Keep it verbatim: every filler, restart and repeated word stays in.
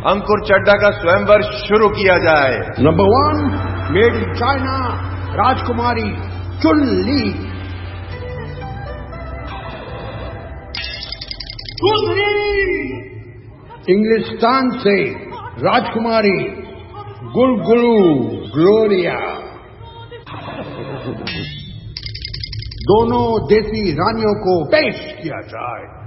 अंकुर चड्ढा का स्वयंवर शुरू किया जाए। Number one, made in China, राजकुमारी चुन ली। इंग्लिस्तान से राजकुमारी गुलगुलू ग्लोरिया। दोनों देसी रानियों को पेश किया जाए।